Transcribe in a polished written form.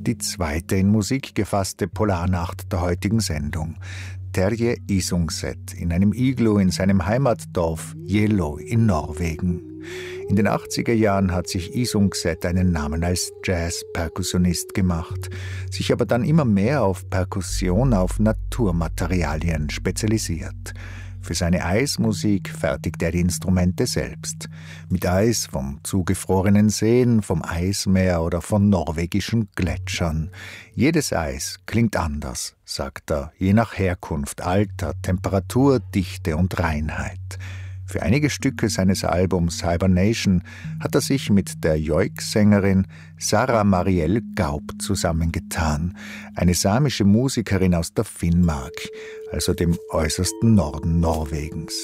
die zweite in Musik gefasste Polarnacht der heutigen Sendung. Terje Isungset in einem Iglu in seinem Heimatdorf Jelo in Norwegen. In den 80er Jahren hat sich Isungset einen Namen als Jazz-Perkussionist gemacht, sich aber dann immer mehr auf Perkussion auf Naturmaterialien spezialisiert. Für seine Eismusik fertigt er die Instrumente selbst. Mit Eis vom zugefrorenen Seen, vom Eismeer oder von norwegischen Gletschern. Jedes Eis klingt anders, sagt er, je nach Herkunft, Alter, Temperatur, Dichte und Reinheit. Für einige Stücke seines Albums Hibernation hat er sich mit der Joik-Sängerin Sarah Marielle Gaub zusammengetan, eine samische Musikerin aus der Finnmark, also dem äußersten Norden Norwegens.